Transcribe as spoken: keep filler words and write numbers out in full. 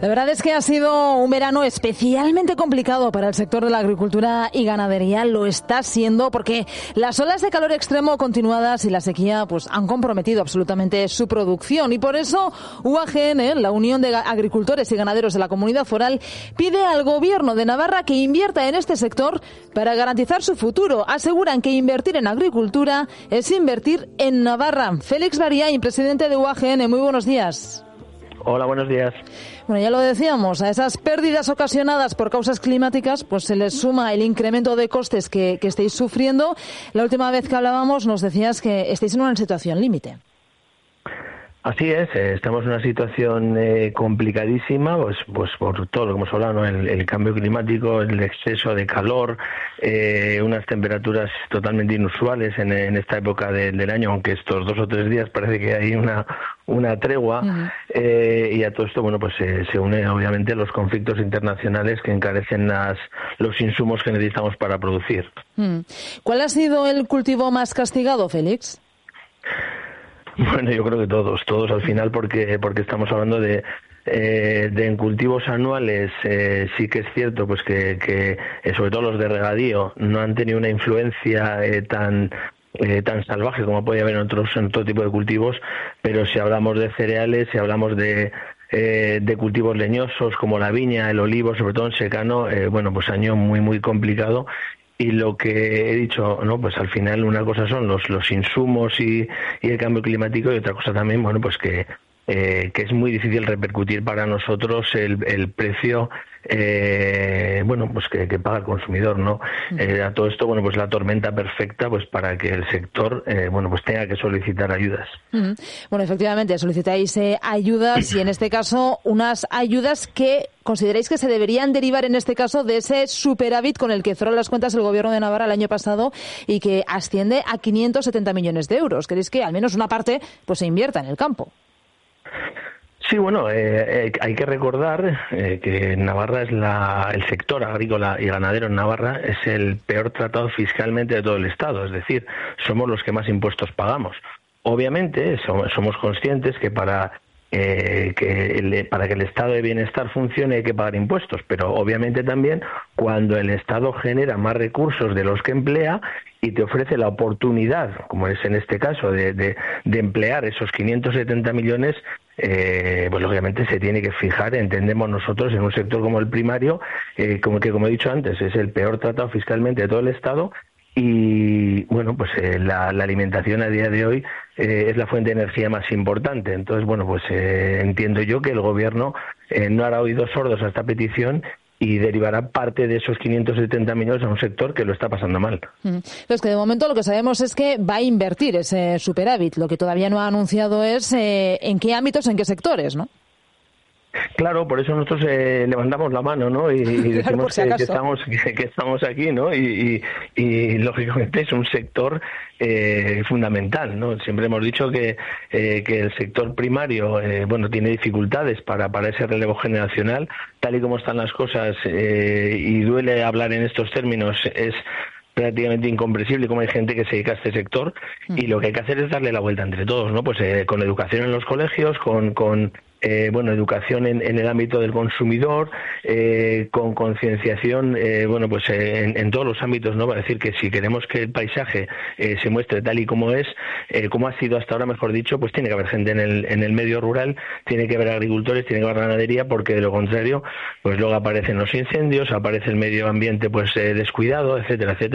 La verdad es que ha sido un verano especialmente complicado para el sector de la agricultura y ganadería. Lo está siendo porque las olas de calor extremo continuadas y la sequía pues han comprometido absolutamente su producción. Y por eso U A G N, la Unión de Agricultores y Ganaderos de la Comunidad Foral, pide al Gobierno de Navarra que invierta en este sector para garantizar su futuro. Aseguran que invertir en agricultura es invertir en Navarra. Félix Bariain, presidente de U A G N, muy buenos días. Hola, buenos días. Bueno, ya lo decíamos, a esas pérdidas ocasionadas por causas climáticas, pues se les suma el incremento de costes que, que estáis sufriendo. La última vez que hablábamos nos decías que estáis en una situación límite. Así es, eh, estamos en una situación eh, complicadísima, pues, pues por todo lo que hemos hablado, ¿no? el, el cambio climático, el exceso de calor, eh, unas temperaturas totalmente inusuales en, en esta época de, del año, aunque estos dos o tres días parece que hay una una tregua, uh-huh. eh, y a todo esto, bueno, pues eh, se une obviamente los conflictos internacionales que encarecen las, los insumos que necesitamos para producir. Uh-huh. ¿Cuál ha sido el cultivo más castigado, Félix? Bueno, yo creo que todos, todos al final, porque porque estamos hablando de eh, de en cultivos anuales, eh, sí que es cierto, pues que, que eh, sobre todo los de regadío no han tenido una influencia eh, tan eh, tan salvaje como puede haber en otros en otro tipo de cultivos, pero si hablamos de cereales, si hablamos de eh, de cultivos leñosos como la viña, el olivo, sobre todo en secano, eh, bueno, pues año muy muy complicado. Y lo que he dicho, no, pues al final una cosa son los los insumos y, y el cambio climático, y otra cosa también, bueno, pues que eh, que es muy difícil repercutir para nosotros el, el precio, eh, bueno, pues que, que paga el consumidor, ¿no? Eh, a todo esto, bueno, pues la tormenta perfecta, pues para que el sector, eh, bueno, pues tenga que solicitar ayudas. Uh-huh. Bueno, efectivamente, solicitáis eh, ayudas, y en este caso unas ayudas que consideráis que se deberían derivar en este caso de ese superávit con el que cerró las cuentas el Gobierno de Navarra el año pasado y que asciende a quinientos setenta millones de euros. ¿Queréis que al menos una parte pues se invierta en el campo? Sí, bueno, eh, eh, hay que recordar eh, que Navarra es la, el sector agrícola y ganadero en Navarra es el peor tratado fiscalmente de todo el Estado, es decir, somos los que más impuestos pagamos. Obviamente somos, somos conscientes que para eh, que el, para que el estado de bienestar funcione hay que pagar impuestos, pero obviamente también cuando el Estado genera más recursos de los que emplea y te ofrece la oportunidad, como es en este caso, de, de, de emplear esos quinientos setenta millones, eh, pues lógicamente se tiene que fijar, entendemos nosotros, en un sector como el primario, eh, como que como he dicho antes, es el peor tratado fiscalmente de todo el Estado. Y bueno, pues eh, la, la alimentación a día de hoy eh, es la fuente de energía más importante. Entonces, bueno, pues eh, entiendo yo que el Gobierno eh, no hará oídos sordos a esta petición y derivará parte de esos quinientos setenta millones a un sector que lo está pasando mal. Pues que de momento lo que sabemos es que va a invertir ese superávit. Lo que todavía no ha anunciado es eh, en qué ámbitos, en qué sectores, ¿no? Claro, por eso nosotros eh, levantamos la mano, ¿no? Y, y decimos claro, si que, que estamos que, que estamos aquí, ¿no? Y, y, y lógicamente es un sector eh, fundamental, ¿no? Siempre hemos dicho que eh, que el sector primario, eh, bueno, tiene dificultades para para ese relevo generacional, tal y como están las cosas, eh, y duele hablar en estos términos, es prácticamente incomprensible cómo hay gente que se dedica a este sector, y lo que hay que hacer es darle la vuelta entre todos, ¿no? Pues eh, con educación en los colegios, con con Eh, bueno, educación en, en el ámbito del consumidor, eh, con concienciación, eh, bueno, pues eh, en, en todos los ámbitos, ¿no? Para decir que si queremos que el paisaje eh, se muestre tal y como es, eh, como ha sido hasta ahora, mejor dicho, pues tiene que haber gente en el, en el medio rural, tiene que haber agricultores, tiene que haber ganadería, porque de lo contrario, pues luego aparecen los incendios, aparece el medio ambiente pues eh, descuidado, etcétera, etcétera.